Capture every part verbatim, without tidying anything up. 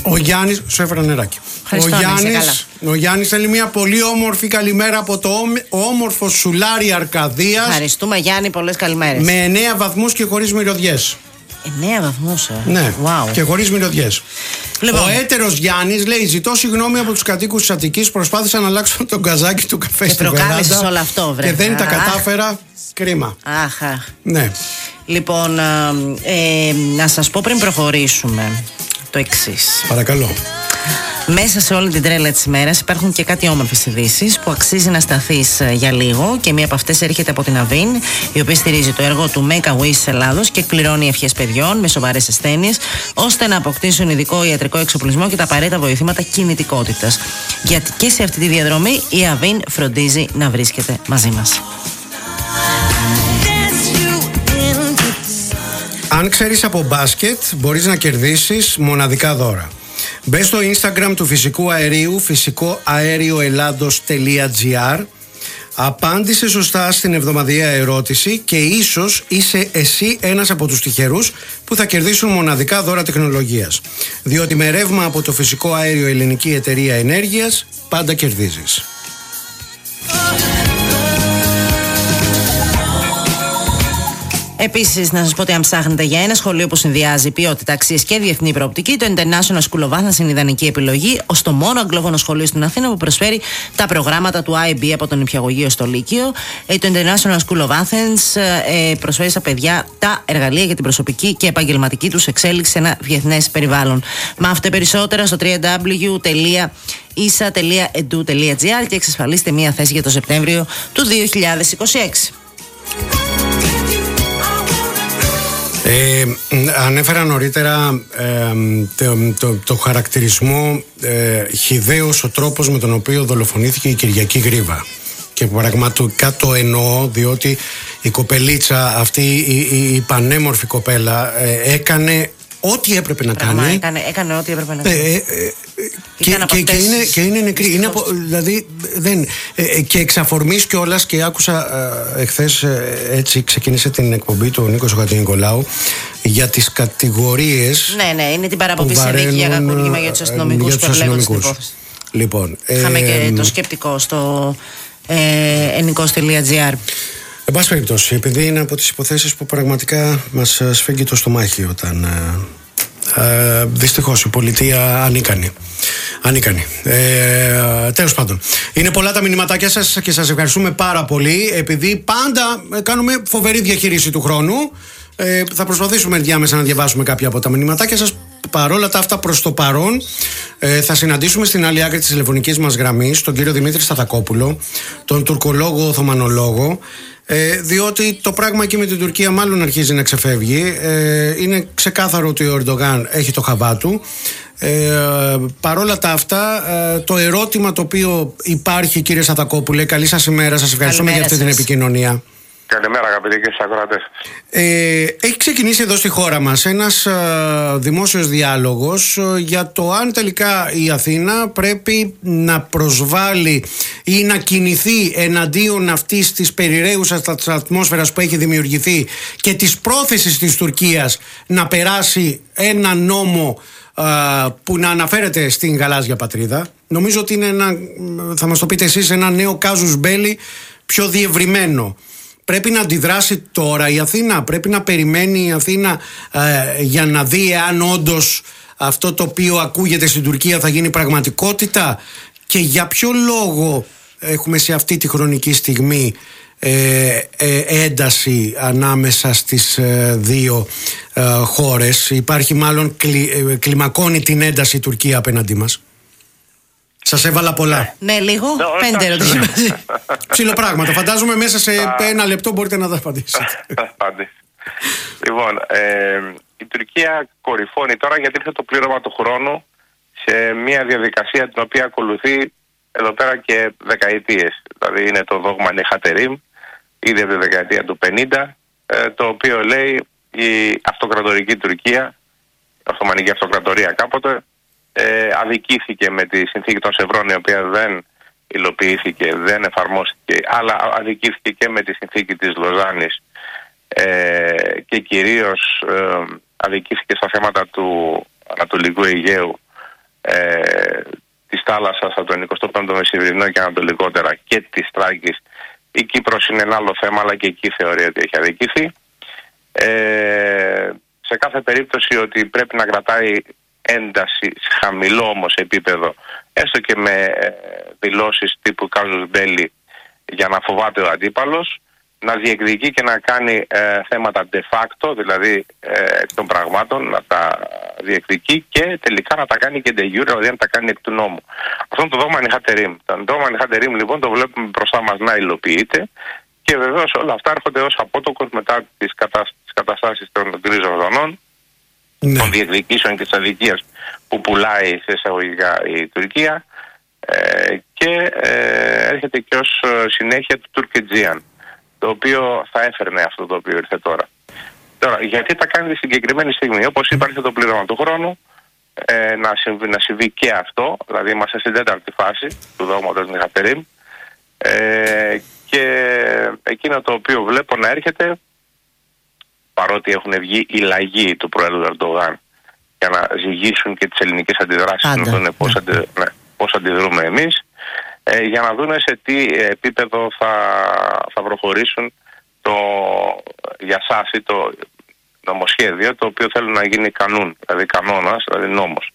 Ο Γιάννης, σου έφερα νεράκι. Ο Γιάννης, ο Γιάννης θέλει μια πολύ όμορφη καλημέρα από το όμορφο Σουλάρι Αρκαδίας. Ευχαριστούμε Γιάννη, πολλές καλημέρες. Με εννέα βαθμούς και χωρίς μυρωδιές. εννέα βαθμούς, ε. Ναι, wow. Και χωρίς μυρωδιές. Λοιπόν. Ο έτερος Γιάννης λέει: ζητώ συγγνώμη από τους κατοίκους της Αττικής. Προσπάθησα να αλλάξω τον καζάκι του καφέ και στην βεράντα. Όλο αυτό, βρε. Και δεν τα κατάφερα. Κρίμα. Αχ, αχ. Ναι. Λοιπόν, ε, να σας πω πριν προχωρήσουμε το εξής. Παρακαλώ. Μέσα σε όλη την τρέλα της ημέρας υπάρχουν και κάτι όμορφες ειδήσεις που αξίζει να σταθείς για λίγο, και μία από αυτές έρχεται από την Αβίν, η οποία στηρίζει το έργο του Make a Wish της Ελλάδος και εκπληρώνει ευχές παιδιών με σοβαρές ασθένειες ώστε να αποκτήσουν ειδικό ιατρικό εξοπλισμό και τα απαραίτητα βοηθήματα κινητικότητας. Γιατί και σε αυτή τη διαδρομή η Αβίν φροντίζει να βρίσκεται μαζί μας. Αν ξέρεις από μπάσκετ, μπορείς να κερδίσεις μοναδικά δώρα. Μπες στο Instagram του Φυσικού Αερίου, φυσικό αέριο ελλάδος τελεία τζι άρ. Απάντησε σωστά στην εβδομαδιαία ερώτηση και ίσως είσαι εσύ ένας από τους τυχερούς που θα κερδίσουν μοναδικά δώρα τεχνολογίας. Διότι με ρεύμα από το Φυσικό Αέριο Ελληνική Εταιρεία Ενέργειας πάντα κερδίζεις. Επίσης, να σας πω ότι αν ψάχνετε για ένα σχολείο που συνδυάζει ποιότητα, αξίες και διεθνή προοπτική, το International School of Athens είναι η ιδανική επιλογή, ως το μόνο αγγλόφωνο σχολείο στην Αθήνα που προσφέρει τα προγράμματα του άι μπι από τον νηπιαγωγείο στο Λύκειο. Το International School of Athens ε, προσφέρει στα παιδιά τα εργαλεία για την προσωπική και επαγγελματική τους εξέλιξη σε ένα διεθνές περιβάλλον. Μάθετε περισσότερα στο double-u double-u double-u τελεία ίσα τελεία edu τελεία τζι άρ και εξασφαλίστε μία θέση για το Σεπτέμβριο του δύο χιλιάδες είκοσι έξι. Ε, ανέφερα νωρίτερα ε, το, το, το χαρακτηρισμό ε, χυδαίος ο τρόπος με τον οποίο δολοφονήθηκε η Κυριακή Γρίβα, και πραγματικά το εννοώ, διότι η κοπελίτσα αυτή, η, η, η πανέμορφη κοπέλα ε, έκανε ό,τι έπρεπε να Πράγμα, κάνει. Έκανε, έκανε ό,τι έπρεπε να κάνει. Ε, ε, ε, και, και, και, είναι, και είναι νεκρή. Είναι από, δηλαδή, δεν, ε, και εξ αφορμής κιόλας, και άκουσα ε, εχθές, ε, έτσι ξεκίνησε την εκπομπή του ο Νίκος Χατζηνικολάου για τις κατηγορίες. Ναι, ναι, είναι την παραπομπή σε δίκη για κακουργήμα για τους αστυνομικούς που εμπλέκονται στην υπόθεση. Λοιπόν, είχαμε ε, και το σκεπτικό στο ε, ενικός τελεία τζι άρ. Εν πάση περιπτώσει, επειδή είναι από τις υποθέσεις που πραγματικά μας σφίγγει το στομάχι όταν ε, ε, δυστυχώς η πολιτεία ανίκανη. Ανίκανη. Ε, τέλος πάντων, είναι πολλά τα μηνυματάκια σας και σας ευχαριστούμε πάρα πολύ, επειδή πάντα κάνουμε φοβερή διαχείριση του χρόνου. Ε, θα προσπαθήσουμε ενδιάμεσα να διαβάσουμε κάποια από τα μηνυματάκια σας. Παρόλα τα αυτά, προς το παρόν, ε, θα συναντήσουμε στην άλλη άκρη της τηλεφωνικής μας γραμμής τον κύριο Δημήτρη Σταθακόπουλο, τον τουρκολόγο Οθωμανολόγο, ε, διότι το πράγμα εκεί με την Τουρκία μάλλον αρχίζει να ξεφεύγει. Ε, είναι ξεκάθαρο ότι ο Ερντογάν έχει το χαβά του. Ε, παρόλα τα αυτά, ε, το ερώτημα το οποίο υπάρχει, κύριε Σταθακόπουλε, καλή σας ημέρα, σας ευχαριστούμε για αυτή σας την επικοινωνία. Καλημέρα αγαπητοί και στους ακροατές. Ε, έχει ξεκινήσει εδώ στη χώρα μας ένας ε, δημόσιος διάλογος ε, για το αν τελικά η Αθήνα πρέπει να προσβάλλει ή να κινηθεί εναντίον αυτής της περιραίουσας ατμόσφαιρας που έχει δημιουργηθεί και της πρόθεσης της Τουρκίας να περάσει ένα νόμο ε, που να αναφέρεται στην γαλάζια πατρίδα. Νομίζω ότι είναι ένα, θα μας το πείτε εσείς, ένα νέο κάζους μπέλι πιο διευρυμένο. Πρέπει να αντιδράσει τώρα η Αθήνα, πρέπει να περιμένει η Αθήνα ε, για να δει εάν όντως αυτό το οποίο ακούγεται στην Τουρκία θα γίνει πραγματικότητα, και για ποιο λόγο έχουμε σε αυτή τη χρονική στιγμή ε, ε, ένταση ανάμεσα στις ε, δύο ε, χώρες. Υπάρχει μάλλον κλι, ε, κλιμακώνει την ένταση η Τουρκία απέναντί μας. Σας έβαλα πολλά. Ναι, λίγο. Πέντε ερωτήσεις. Ψιλοπράγματα. Φαντάζομαι μέσα σε ένα λεπτό μπορείτε να τα απαντήσετε. Λοιπόν, ε, η Τουρκία κορυφώνει τώρα, γιατί ήρθε το πλήρωμα του χρόνου σε μια διαδικασία την οποία ακολουθεί εδώ πέρα και δεκαετίες. Δηλαδή είναι το δόγμα Νεχατερίμ, ήδη από τη δεκαετία του πενήντα, ε, το οποίο λέει η αυτοκρατορική Τουρκία, η Οθωμανική Αυτοκρατορία κάποτε, Ε, αδικήθηκε με τη συνθήκη των Σευρών, η οποία δεν υλοποιήθηκε, δεν εφαρμόστηκε, αλλά αδικήθηκε και με τη συνθήκη της Λοζάνης ε, και κυρίως ε, αδικήθηκε στα θέματα του Ανατολικού Αιγαίου ε, της θάλασσας από τον εικοστό πέμπτο μεσημβρινό και ανατολικότερα και της Θράκης. Η Κύπρος είναι ένα άλλο θέμα, αλλά και εκεί θεωρεί ότι έχει αδικηθεί. Ε, σε κάθε περίπτωση ότι πρέπει να κρατάει ένταση σε χαμηλό όμως επίπεδο, έστω και με ε, δηλώσεις τύπου Κάζους Μπέλι για να φοβάται ο αντίπαλος, να διεκδικεί και να κάνει ε, θέματα de facto, δηλαδή ε, εκ των πραγμάτων, να τα διεκδικεί και τελικά να τα κάνει και de jure, δηλαδή να τα κάνει εκ του νόμου. Αυτό είναι το δόγμα Νιχάτεριμ. Το δόγμα Νιχάτεριμ λοιπόν το βλέπουμε μπροστά μας να υλοποιείται και βεβαίως όλα αυτά έρχονται ως απότοκος μετά τις, κατασ... τις καταστάσεις των γκρίζων ζωνών, ναι, των διεκδικήσεων και της αδικίας που πουλάει σε εισαγωγικά η Τουρκία ε, και ε, έρχεται και ως συνέχεια του Τουρκετζίαν, το οποίο θα έφερνε αυτό το οποίο ήρθε τώρα. Τώρα, γιατί τα κάνει τη συγκεκριμένη στιγμή? Όπως είπα, ήρθε το πλήρωμα του χρόνου, ε, να, συμβεί, να συμβεί και αυτό, δηλαδή είμαστε στην τέταρτη φάση του δόγματος Νιχάτεριμ, ε, και εκείνο το οποίο βλέπω να έρχεται, παρότι έχουν βγει οι λαγοί του Προέδρου Ερντογάν για να ζυγίσουν και τις ελληνικές αντιδράσεις, να δουν πώς, αντι, ναι, πώς αντιδρούμε εμείς, ε, για να δουν σε τι επίπεδο θα, θα προχωρήσουν το για σάση το νομοσχέδιο, το οποίο θέλουν να γίνει κανούν, δηλαδή κανόνας, δηλαδή νόμος.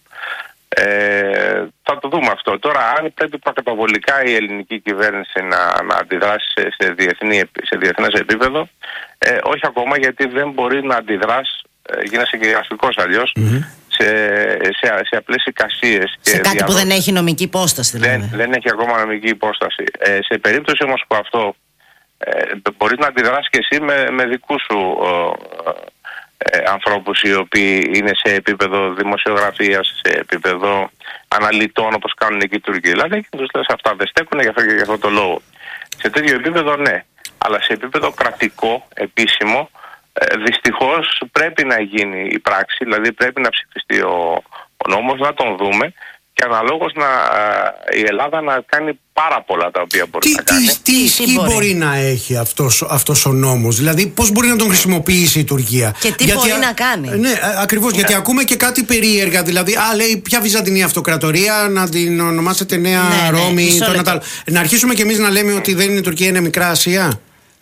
Ε, θα το δούμε αυτό. Τώρα, αν πρέπει προκαταβολικά η ελληνική κυβέρνηση να, να αντιδράσει σε, σε, διεθνή, σε διεθνές επίπεδο, ε, όχι ακόμα, γιατί δεν μπορεί να αντιδράσει, ε, γίνεσαι κυριαρχικός αλλιώς, mm-hmm. σε, σε, σε απλές εικασίες. Σε κάτι διάλογο που δεν έχει νομική υπόσταση, δηλαδή. Δεν, δεν έχει ακόμα νομική υπόσταση. Ε, σε περίπτωση όμως που αυτό ε, μπορείς να αντιδράσεις και εσύ με, με δικούς σου ε, ε, ανθρώπους οι οποίοι είναι σε επίπεδο δημοσιογραφίας, σε επίπεδο αναλυτών, όπως κάνουν εκεί οι Τούρκοι. Δηλαδή και τους λες αυτά δεν στέκουν για αυτό και για αυτό το λόγο. Σε τέτοιο επίπεδο ναι, αλλά σε επίπεδο κρατικό, επίσημο, ε, δυστυχώς πρέπει να γίνει η πράξη, δηλαδή πρέπει να ψηφιστεί ο, ο νόμος, να τον δούμε και αναλόγως να, η Ελλάδα να κάνει πάρα πολλά τα οποία μπορεί τι, να κάνει. Τι, τι ισχύ μπορεί. μπορεί να έχει αυτός, αυτός ο νόμος, δηλαδή πώς μπορεί να τον χρησιμοποιήσει η Τουρκία. Και τι γιατί, μπορεί να κάνει. Ναι, ακριβώς, ναι. Γιατί ακούμε και κάτι περίεργα, δηλαδή, α, λέει, ποια Βυζαντινή Αυτοκρατορία, να την ονομάσετε Νέα ναι, Ρώμη, ναι, το Νατάλ. Να αρχίσουμε κι εμείς να λέμε ότι δεν είναι η Τουρκία, είναι Μικρά Ασία.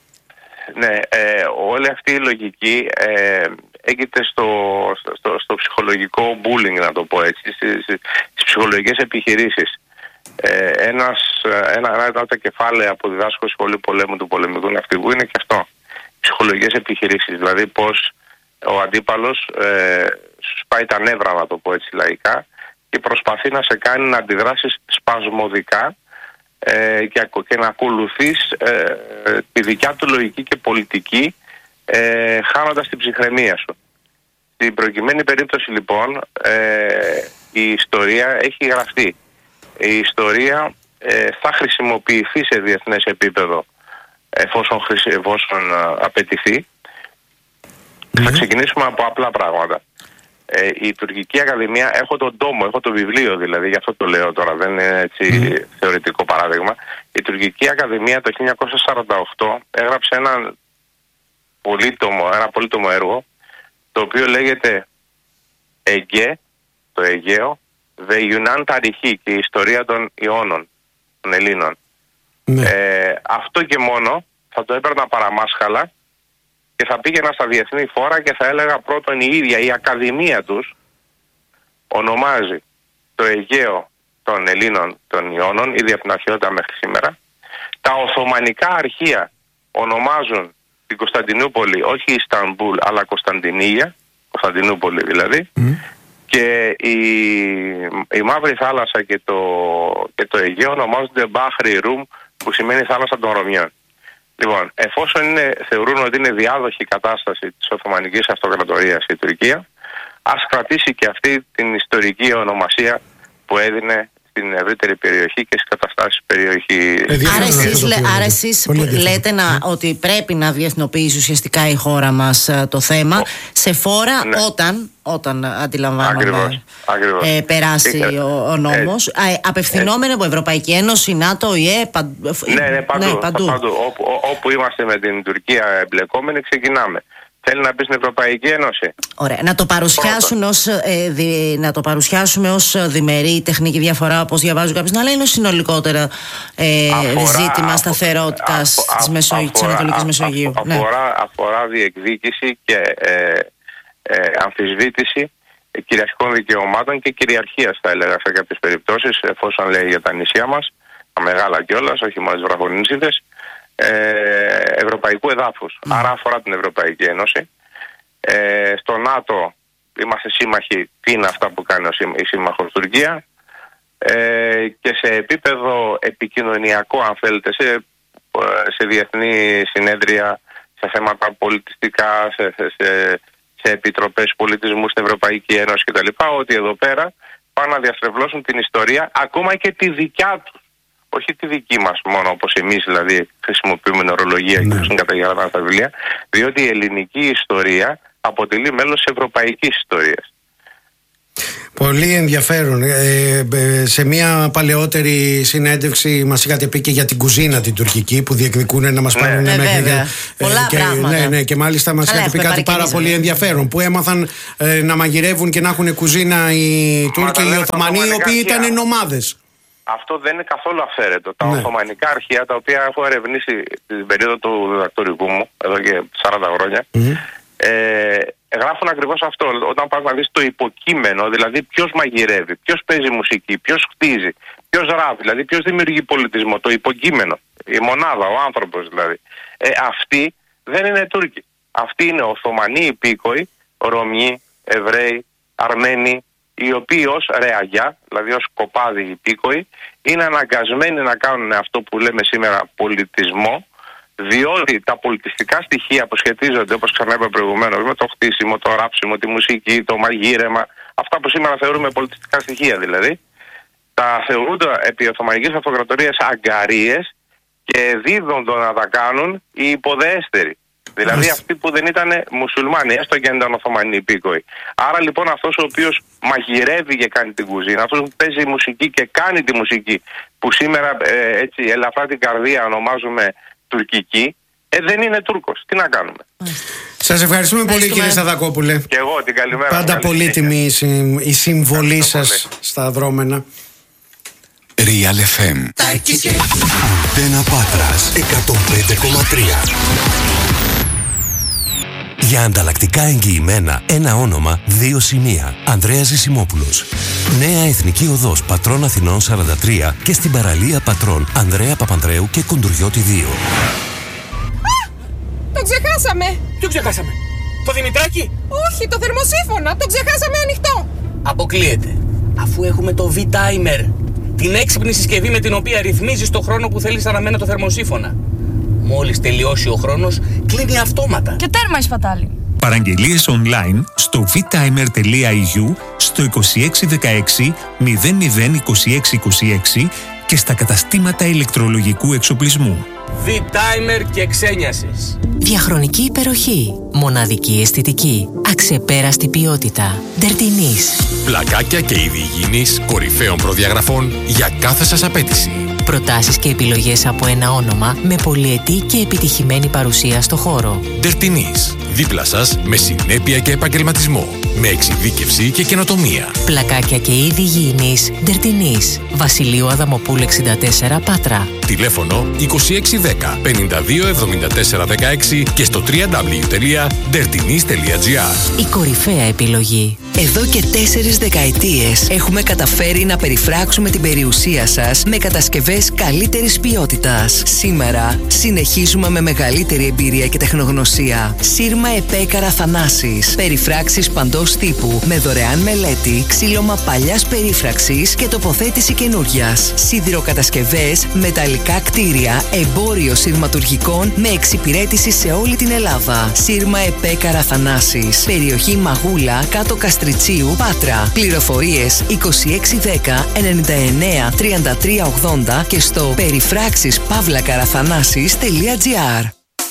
Ναι, ε, όλη αυτή η λογική ε, έγκυται στο, στο, στο ψυχολογικό bullying, να το πω έτσι, στις, στις ψυχολογικές επιχειρήσεις. Ε, ένας, ένα, ένα από τα κεφάλαια που διδάσκω σχολή πολέμου του πολεμικού ναυτικού είναι και αυτό. Ψυχολογικές επιχειρήσεις, δηλαδή πως ο αντίπαλος ε, σου σπάει τα νεύρα, να το πω έτσι λαϊκά, και προσπαθεί να σε κάνει να αντιδράσεις σπασμωδικά ε, και, και να ακολουθείς ε, τη δικιά του λογική και πολιτική, ε, χάνοντας την ψυχραιμία σου. Στην προκειμένη περίπτωση λοιπόν ε, η ιστορία έχει γραφτεί. Η ιστορία ε, θα χρησιμοποιηθεί σε διεθνές επίπεδο εφόσον, εφόσον α, απαιτηθεί. Mm-hmm. Θα ξεκινήσουμε από απλά πράγματα. Ε, η Τουρκική Ακαδημία, έχω τον τόμο, έχω το βιβλίο δηλαδή, γι' αυτό το λέω τώρα, δεν είναι έτσι mm-hmm. θεωρητικό παράδειγμα. Η Τουρκική Ακαδημία το χίλια εννιακόσια σαράντα οκτώ έγραψε ένα πολύτομο, ένα πολύτομο έργο, το οποίο λέγεται Αιγέ, το Αιγαίο, The Yunan Tarihi, και η ιστορία των Ιώνων, των Ελλήνων. Ναι. Ε, αυτό και μόνο θα το έπαιρνα παραμάσχαλα και θα πήγαινα στα διεθνή φόρα και θα έλεγα πρώτον η ίδια η Ακαδημία τους ονομάζει το Αιγαίο των Ελλήνων των Ιώνων, ήδη από την αρχαιότητα μέχρι σήμερα. Τα Οθωμανικά αρχεία ονομάζουν την Κωνσταντινούπολη όχι Ισταμπούλ αλλά Κωνσταντινία, Κωνσταντινούπολη δηλαδή, mm. και η, η Μαύρη Θάλασσα και το, και το Αιγαίο ονομάζονται Μπάχρι Ρουμ, που σημαίνει θάλασσα των Ρωμιών. Λοιπόν, εφόσον είναι, θεωρούν ότι είναι διάδοχη η κατάσταση της Οθωμανικής Αυτοκρατορίας η Τουρκία, ας κρατήσει και αυτή την ιστορική ονομασία που έδινε στην ευρύτερη περιοχή και στις καταστάσεις περιοχή. Άρα εσείς, λέ, άρα εσείς λέτε να, ότι πρέπει να διεθνοποιήσει ουσιαστικά η χώρα μας το θέμα ο, σε φόρα ναι. όταν, όταν αντιλαμβάνομαι ακριβώς, ακριβώς. Ε, περάσει και, ο, ο νόμος, ε, απευθυνόμενο από Ευρωπαϊκή Ένωση, ΝΑΤΟ, ΙΕ, παντού. Ναι, ναι, παντού, ναι, παντού. παντού. Όπου, ό, όπου είμαστε με την Τουρκία εμπλεκόμενοι ξεκινάμε. Θέλει να μπει στην Ευρωπαϊκή Ένωση. Ωραία. Να το, παρουσιάσουν ως, ε, δι, να το παρουσιάσουμε ως διμερή τεχνική διαφορά, όπως διαβάζω κάποιος, αλλά είναι συνολικότερα ε, αφορά, ζήτημα σταθερότητας της, Μεσο... της Ανατολικής Μεσογείου. Αφορά, ναι. αφορά διεκδίκηση και ε, ε, αμφισβήτηση κυριαρχικών δικαιωμάτων και κυριαρχίας, θα έλεγα, σε κάποιες περιπτώσεις, εφόσον λέει για τα νησιά μας, τα μεγάλα κιόλας, όχι μόνο τις βραχονήσιδες, ε, ευρωπαϊκού εδάφους. Mm. Άρα αφορά την Ευρωπαϊκή Ένωση. Ε, στο ΝΑΤΟ είμαστε σύμμαχοι. Τι είναι αυτά που κάνει η σύμμαχος Τουρκία. Ε, και σε επίπεδο επικοινωνιακό, αν θέλετε, σε, σε διεθνή συνέδρια, σε θέματα πολιτιστικά, σε, σε, σε επιτροπές πολιτισμού στην Ευρωπαϊκή Ένωση κτλ. Ότι εδώ πέρα πάνε να διαστρεβλώσουν την ιστορία, ακόμα και τη δικιά τους. Όχι τη δική μας μόνο, όπως εμείς δηλαδή χρησιμοποιούμε ορολογία και είναι καταγεγραμμένα στα βιβλία, διότι η ελληνική ιστορία αποτελεί μέλος της ευρωπαϊκής ιστορίας. Πολύ ενδιαφέρον. Ε, ε, σε μια παλαιότερη συνέντευξη μας είχατε πει και για την κουζίνα την τουρκική που διεκδικούν να μας ναι. πάρουν ναι, μέχρι για, πολλά και, πράγματα. Ναι, ναι, και μάλιστα μας είχατε πει κάτι πάρα πολύ ενδιαφέρον, που έμαθαν ε, να μαγειρεύουν και να έχουν κουζίνα οι Τούρκοι, οι Οθωμανοί, οι οποίοι ήταν νομάδες. Αυτό δεν είναι καθόλου αφαίρετο. Τα ναι. Οθωμανικά αρχεία, τα οποία έχω ερευνήσει την περίοδο του διδακτορικού μου, εδώ και σαράντα χρόνια, mm-hmm. ε, γράφουν ακριβώς αυτό. Όταν πας να δεις το υποκείμενο, δηλαδή ποιος μαγειρεύει, ποιος παίζει μουσική, ποιος χτίζει, ποιος ράβει, δηλαδή ποιος δημιουργεί πολιτισμό, το υποκείμενο, η μονάδα, ο άνθρωπος δηλαδή. Ε, αυτοί δεν είναι Τούρκοι. Αυτοί είναι Οθωμανοί υπήκοοι, Ρωμιοί, Εβραίοι, Αρμένοι, οι οποίοι ως ρεαγιά, δηλαδή ως κοπάδι υπήκοοι, είναι αναγκασμένοι να κάνουν αυτό που λέμε σήμερα πολιτισμό, διότι τα πολιτιστικά στοιχεία που σχετίζονται, όπως ξαναείπα προηγουμένως, με το χτίσιμο, το ράψιμο, τη μουσική, το μαγείρεμα, αυτά που σήμερα θεωρούμε πολιτιστικά στοιχεία δηλαδή, τα θεωρούνται επί Οθωμανικής Αυτοκρατορίας αγκαρίες και δίδονται να τα κάνουν οι υποδέστεροι. Δηλαδή αυτοί που δεν ήταν μουσουλμάνοι, έστω και αν ήταν Οθωμανοί υπήκοοι. Άρα λοιπόν αυτός ο οποίος μαγειρεύει και κάνει την κουζίνα, αυτός που παίζει μουσική και κάνει τη μουσική, που σήμερα ε, έτσι ελαφρά την καρδία ονομάζουμε τουρκική, ε, δεν είναι Τούρκος. Τι να κάνουμε. Σας ευχαριστούμε πολύ, κύριε Σαδακόπουλε. Και εγώ την καλημέρα. Πάντα πολύτιμη η συμβολή σας στα δρόμενα. Real εφ εμ. Αντένα Πάτρας εκατόν πέντε κόμμα τρία. Για ανταλλακτικά εγγυημένα, ένα όνομα, δύο σημεία. Ανδρέας Ζησιμόπουλος. Νέα Εθνική Οδός Πατρών Αθηνών σαράντα τρία και στην παραλία Πατρών Ανδρέα Παπανδρέου και Κουντουριώτη δύο. Α! Το ξεχάσαμε! Ποιο ξεχάσαμε? Το Δημητράκη? Όχι, το θερμοσύφωνα! Το ξεχάσαμε ανοιχτό! Αποκλείεται. Αφού έχουμε το V-Timer, την έξυπνη συσκευή με την οποία ρυθμίζεις το χρόνο που θέλεις αναμένα το θερμοσύφωνα. Μόλις τελειώσει ο χρόνος, κλείνει αυτόματα. Και τέρμα η σπατάλη. Παραγγελίες online στο vtimer τελεία ι γιου, στο είκοσι έξι δεκαέξι μηδέν μηδέν είκοσι έξι είκοσι έξι και στα καταστήματα ηλεκτρολογικού εξοπλισμού. V-Timer και ξένιασης. Διαχρονική υπεροχή. Μοναδική αισθητική. Αξεπέραστη ποιότητα. Ντερτινής. Πλακάκια και είδη υγιεινής κορυφαίων προδιαγραφών για κάθε σας απέτηση. Προτάσεις και επιλογές από ένα όνομα με πολυετή και επιτυχημένη παρουσία στο χώρο. Ντερτινής. Δίπλα σας με συνέπεια και επαγγελματισμό. Με εξειδίκευση και καινοτομία. Πλακάκια και είδη υγιεινής. Ντερτινής. Βασιλείου Αδαμοπούλου εξήντα τέσσερα Πάτρα. Τηλέφωνο είκοσι έξι δέκα πενήντα δύο εβδομήντα τέσσερα δεκαέξι και στο double-u double-u double-u τελεία ντερτινής τελεία τζι άρ. Η κορυφαία επιλογή. Εδώ και τέσσερις δεκαετίες έχουμε καταφέρει να περιφράξουμε την περιουσία σας με κατασκευές καλύτερης ποιότητας. Σήμερα συνεχίζουμε με μεγαλύτερη εμπειρία και τεχνογνωσία. Σύρμα Επέκαρα Θανάσης. Περιφράξεις παντός τύπου με δωρεάν μελέτη, ξύλωμα παλιάς περίφραξης και τοποθέτηση καινούριας. Σιδηροκατασκευές, μεταλλικά κτίρια, εμπόριο σειρματουργικών με εξυπηρέτηση σε όλη την Ελλάδα. Σύρμα Επέκαρα Θανάσης. Περιοχή Μαγούλα, κάτω Καστριτσίου, Πάτρα. Πληροφορίες είκοσι έξι δέκα ενενήντα εννέα τριάντα τρία ογδόντα και στο περιφράξεις παύλα καραθανάσης τελεία τζι άρ.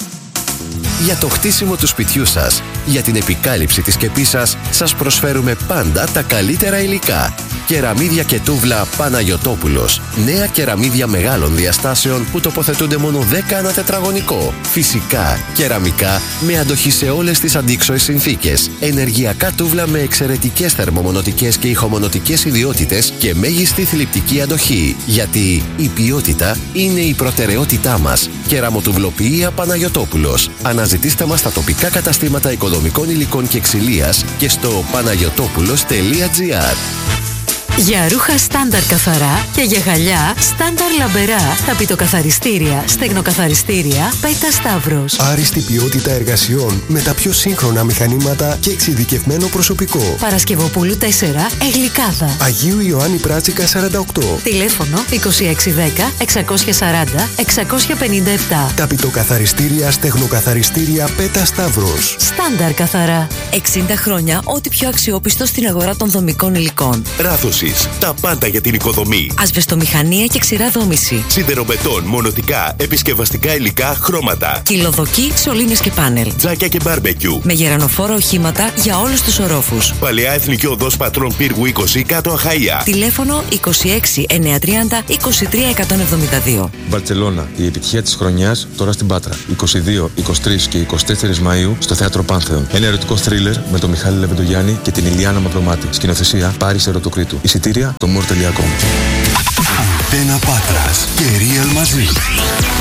Για το χτίσιμο του σπιτιού σας, για την επικάλυψη της σκεπής σας, σας προσφέρουμε πάντα τα καλύτερα υλικά. Κεραμίδια και τούβλα Παναγιωτόπουλος. Νέα κεραμίδια μεγάλων διαστάσεων που τοποθετούνται μόνο δέκα ανά τετραγωνικό. Φυσικά, κεραμικά με αντοχή σε όλες τις αντίξωες συνθήκες. Ενεργειακά τούβλα με εξαιρετικές θερμομονωτικές και ηχομονωτικές ιδιότητες και μέγιστη θλιπτική αντοχή. Γιατί η ποιότητα είναι η προτεραιότητά μας. Κεραμοτουβλοποιία Παναγιωτόπουλος. Αναζητήστε μας στα τοπικά καταστήματα οικοδομικών υλικών και ξυλίας και στο παναγιωτόπουλος τελεία τζι άρ. Για ρούχα στάνταρ καθαρά και για γυαλιά στάνταρ λαμπερά, ταπητοκαθαριστήρια, στεγνοκαθαριστήρια, Πέτα Σταύρος. Άριστη ποιότητα εργασιών με τα πιο σύγχρονα μηχανήματα και εξειδικευμένο προσωπικό. Παρασκευοπούλου τέσσερα, Εγλικάδα. Αγίου Ιωάννη Πράτσικα σαράντα οκτώ. Τηλέφωνο είκοσι έξι δέκα εξακόσια σαράντα εξακόσια πενήντα επτά. Ταπητοκαθαριστήρια, στεγνοκαθαριστήρια, Πέτα Σταύρος. Στάνταρ καθαρά. εξήντα χρόνια ό,τι πιο αξιόπιστο στην αγορά των δομικών υλικών. Ράθος. Τα πάντα για την οικοδομή. Ασβεστομηχανία και ξηρά δόμηση. Σιδεροβετών, μονοτικά, επισκευαστικά υλικά, χρώματα. Κυλοδοκή, σωλήνες και πάνελ. Τζάκια και μπάρμπεκιου. Με γερανοφόρα οχήματα για όλους τους ορόφους. Παλαιά Εθνική Οδός Πατρών Πύργου είκοσι, κάτω Αχαΐα. Τηλέφωνο είκοσι έξι εννιακόσια τριάντα είκοσι τρία εκατόν εβδομήντα δύο. Μπαρτσελώνα, η επιτυχία της χρονιάς τώρα στην Πάτρα. είκοσι δύο, είκοσι τρία και είκοσι τέσσερα Μαΐου στο Θέατρο Πάνθεον. Ένα ερωτικό θρίλερ με τον Μιχάλη Λεβεντογιάννη και την Ηλιάνα Μαυρομάτη. Σκηνοθεσία Πάρης Ερωτοκρίτου. Εισιτήρια το μουρ τελεία κομ. Αντένα Πάτρας και Real μαζί.